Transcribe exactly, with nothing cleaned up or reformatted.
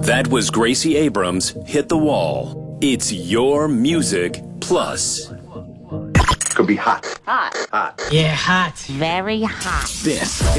That was Gracie Abrams' Hit the Wall. It's your music plus. Could be hot. Hot. Hot. Yeah, hot. Very hot. This